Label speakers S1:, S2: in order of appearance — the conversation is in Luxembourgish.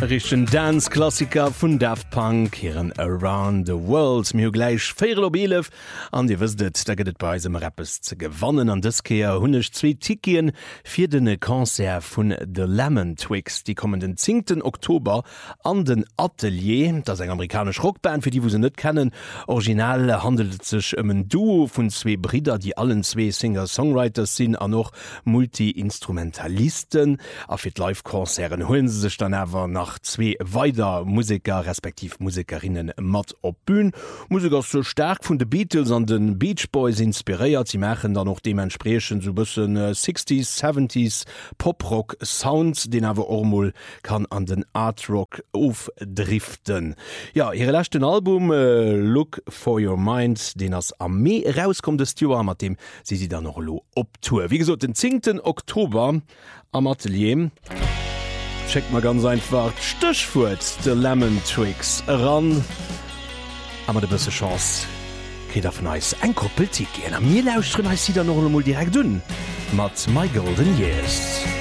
S1: Richen Dance-Klassiker vun Daft Punk hieren Around the World mir gleich 4 an Di wëstet, da gëtt bei sem Rappes ze gewannen an dëskeer hunnech 2 Tikien fir dene Konzer vun The Lemon Twigs, die kommen den 10. Oktober an den Atelier, das eng amerikasch Rockband, fir die wo se net kennen. Original handelt sech en Duo vun 2 Brider, die allen 2 Singer-Songwriters sinn an noch Multi-Instrumentalisten. A fir Live-Konzeren holen se sech dann awer nach 2 weiter Musiker respektiv Musikerinnen mat op Bühn. Musiker so stark vun de Beatles an den Beach Boys inspiriert, sie machen dann noch dementsprechend so bisschen 60s, 70s Poprock Sounds, den awer Ormul kann an den Artrock aufdriften. Ja, ihre letzten Album Look for Your Mind, den as am Mai rauskommt des Jahr, mit dem sie dann noch lo op Tour. Wie gesagt, den 10. Oktober am Atelier. Checkt mal ganz einfach Stichwort The Lemon Twigs ran. Aber de beste Chance geht auf nice ein Koppeltik. Mir lauscht drin, ich sie dann noch mal direkt dünn. Mat My Golden Years.